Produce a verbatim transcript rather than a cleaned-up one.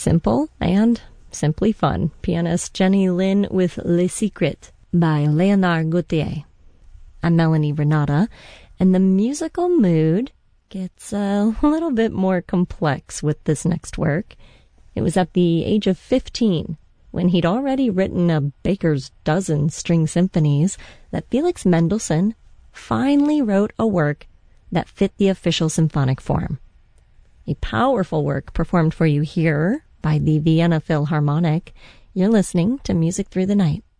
Simple and simply fun. Pianist Jenny Lin with Le Secret by Leonard Gautier. I'm Melanie Renata, and the musical mood gets a little bit more complex with this next work. It was at the age of fifteen, when he'd already written a baker's dozen string symphonies, that Felix Mendelssohn finally wrote a work that fit the official symphonic form. A powerful work performed for you here by the Vienna Philharmonic. You're listening to Music Through the Night.